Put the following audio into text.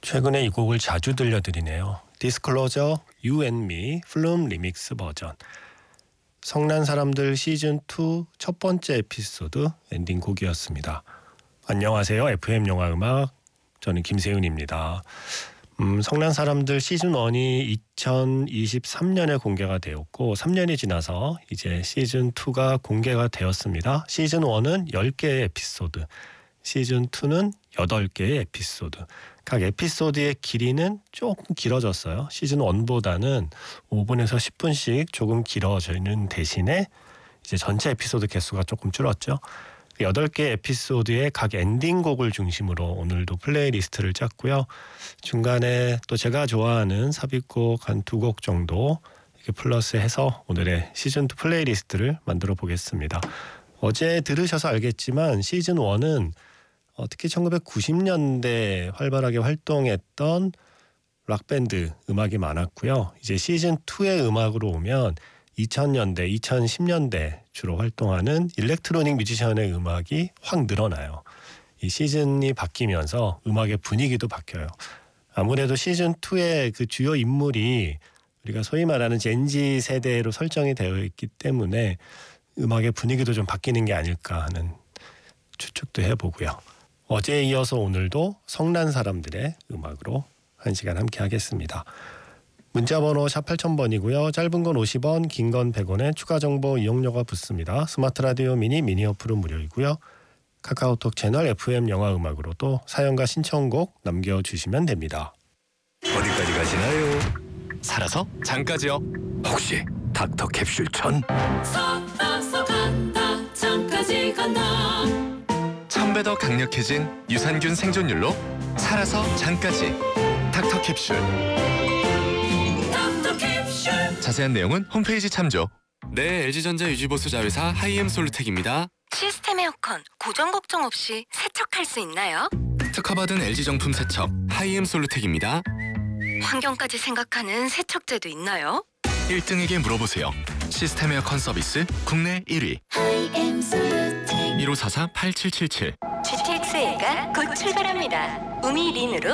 최근에 이 곡을 자주 들려드리네요. 디스클로저 You and Me 플룸 리믹스 버전. 성난 사람들 시즌2 첫 번째 에피소드 엔딩 곡이었습니다. 안녕하세요. FM 영화 음악 저는 김세윤입니다. 성난 사람들 시즌1이 2023년에 공개가 되었고 3년이 지나서 이제 시즌2가 공개가 되었습니다. 시즌1은 10개의 에피소드, 시즌2는 8개의 에피소드. 각 에피소드의 길이는 조금 길어졌어요. 시즌1보다는 5분에서 10분씩 조금 길어지는 대신에 이제 전체 에피소드 개수가 조금 줄었죠. 8개 에피소드의 각 엔딩곡을 중심으로 오늘도 플레이리스트를 짰고요. 중간에 또 제가 좋아하는 삽입곡 한 2곡 정도 이렇게 플러스해서 오늘의 시즌2 플레이리스트를 만들어 보겠습니다. 어제 들으셔서 알겠지만 시즌1은 특히 1990년대 활발하게 활동했던 락밴드 음악이 많았고요. 이제 시즌2의 음악으로 오면 2000년대, 2010년대 주로 활동하는 일렉트로닉 뮤지션의 음악이 확 늘어나요. 이 시즌이 바뀌면서 음악의 분위기도 바뀌어요. 아무래도 시즌2의 그 주요 인물이 우리가 소위 말하는 젠지 세대로 설정이 되어 있기 때문에 음악의 분위기도 좀 바뀌는 게 아닐까 하는 추측도 해보고요. 어제에 이어서 오늘도 성난 사람들의 음악으로 1시간 함께 하겠습니다. 문자번호 샵 8000번이고요. 짧은 건 50원, 긴 건 100원에 추가 정보 이용료가 붙습니다. 스마트 라디오 미니 어플은 무료이고요. 카카오톡 채널 FM 영화 음악으로도 사연과 신청곡 남겨주시면 됩니다. 어디까지 가시나요? 살아서 장까지요. 혹시 닥터 캡슐 천? 살아서 간다 장까지 간다. 1000배 더 강력해진 유산균 생존율로 살아서 장까지. 닥터 캡슐. 닥터 캡슐. 자세한 내용은 홈페이지 참조. 네, LG전자 유지보수 자회사 하이엠 솔루텍입니다. 시스템 에어컨 고장 걱정 없이 세척할 수 있나요? 특허받은 LG 정품 세척 하이엠 솔루텍입니다. 환경까지 생각하는 세척제도 있나요? 1등에게 물어보세요. 시스템 에어컨 서비스 국내 1위. IM솔루텍 1544-8777. GTX-A가 곧 출발합니다. 우미 린으로